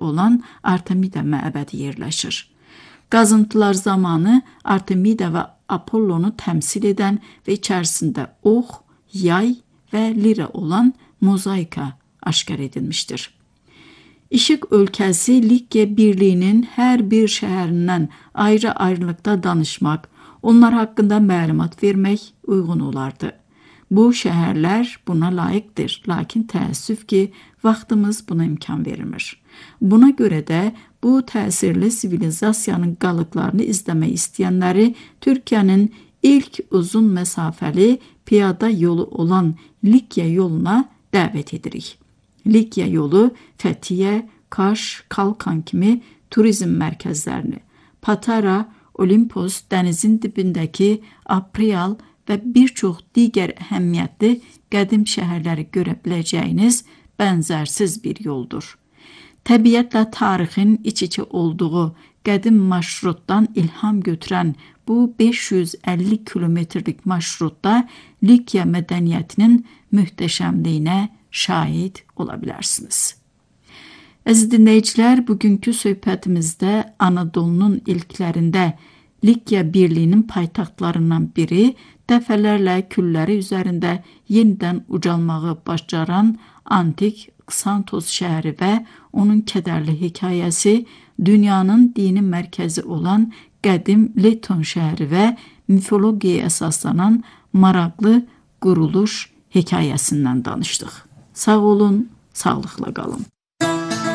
olan Artemida məbədi yerləşir. Qazıntılar zamanı Artemida və Apollonu təmsil edən və içərisində ox, yay və lira olan mozaika aşkar edilmişdir. İşıq ölkəsi Likya birliyinin hər bir şəhərindən ayrı-ayrılıqda danışmaq, onlar haqqında məlumat vermək uyğun olardı. Bu şəhərlər buna layiqdir, lakin təəssüf ki, vaxtımız buna imkan vermir. Buna görə də bu təsirli sivilizasiyanın qalıqlarını izləmək istəyənləri Türkiyənin ilk uzun məsafəli piyada yolu olan Likya yoluna dəvət edirik. Likya yolu Fəthiyə, Kaş, Kalkan kimi turizm mərkəzlərini, Patara, Olimpos, dənizin dibindəki Aprial və bir çox digər əhəmiyyətli qədim şəhərləri görə biləcəyiniz bənzərsiz bir yoldur. Təbiətlə tarixin iç-içə olduğu qədim marşrutdan ilham götürən bu 550 kilometrlik marşrutda Likya mədəniyyətinin möhtəşəmliyinə şahid ola bilərsiniz. Əziz dinləyicilər, bugünkü söhbətimizdə Anadolunun ilklərində Likya birliyinin paytaxtlarından biri dəfələrlə külləri üzərində yenidən ucalmağı bacaran antik Xantos şəhəri və onun kədərli hekayəsi, dünyanın dini mərkəzi olan qədim Leton şəhəri və mifologiyaya əsaslanan maraqlı quruluş hekayəsindən danışdıq. Sağ olun, sağlıqla qalın.